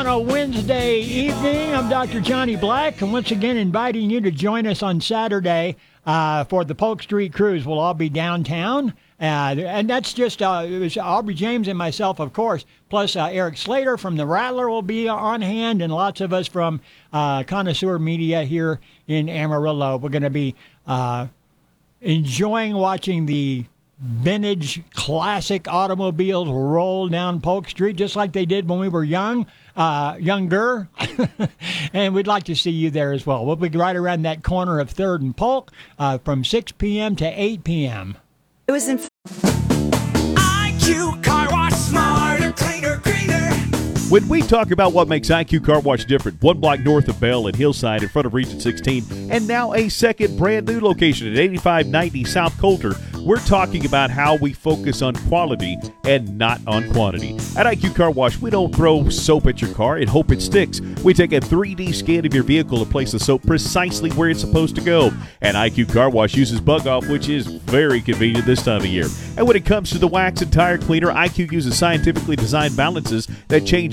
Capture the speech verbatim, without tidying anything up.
a Wednesday evening. I'm Doctor Johnny Black, and once again inviting you to join us on Saturday uh, for the Polk Street Cruise. We'll all be downtown, uh, and that's just uh, it was Aubrey James and myself, of course, plus uh, Eric Slater from The Rattler will be on hand, and lots of us from uh, Connoisseur Media here in Amarillo. We're going to be uh, enjoying watching the vintage classic automobiles roll down Polk Street just like they did when we were young, uh, younger. And we'd like to see you there as well. We'll be right around that corner of third and Polk uh, from six p.m. to eight p.m. It was in I Q Car Wash, smarter, cleaner, greener. When we talk about what makes I Q Car Wash different, one block north of Bell and Hillside in front of Region sixteen, and now a second brand new location at eighty-five ninety South Coulter, we're talking about how we focus on quality and not on quantity. At I Q Car Wash, we don't throw soap at your car and hope it sticks. We take a three D scan of your vehicle and place the soap precisely where it's supposed to go. And I Q Car Wash uses Bug Off, which is very convenient this time of year. And when it comes to the wax and tire cleaner, I Q uses scientifically designed balances that change